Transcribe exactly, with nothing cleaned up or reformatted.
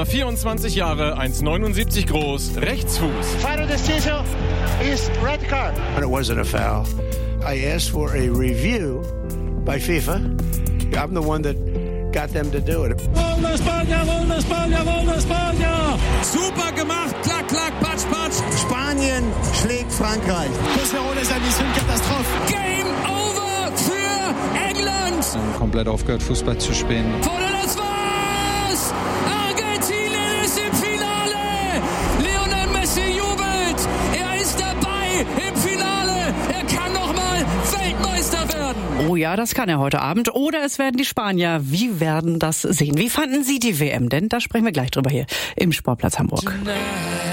Maradona, vierundzwanzig Jahre, eins Komma neunundsiebzig groß, Rechtsfuß. Final decision is red card. And it wasn't a foul. I asked for a review by FIFA. I'm the one that got them to do it. Gol de España, Gol de España, Gol de España! Super gemacht, klack, klack, patsch, patsch. Spanien schlägt Frankreich. Das ist eine Katastrophe. Game over für England. Komplett aufgehört, Fußball zu spielen. Oder das war's! Argentinien ist im Finale! Lionel Messi jubelt! Er ist dabei im Finale! Er kann nochmal Weltmeister werden! Oh ja, das kann er heute Abend. Oder es werden die Spanier. Wir werden das sehen. Wie fanden Sie die W M denn? Da sprechen wir gleich drüber hier im Sportplatz Hamburg.